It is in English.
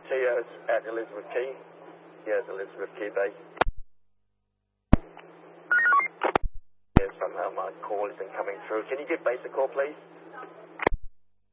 Tia's at Elizabeth Key. Yes, Elizabeth Key base. Yes, somehow my call isn't coming through. Can you give base a call, please?